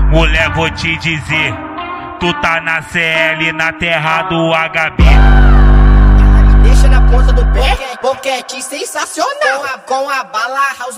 Mulher, vou te dizer, tu tá na CL, na terra do HB. Ela me deixa na ponta do pé, boquete sensacional. Com a bala house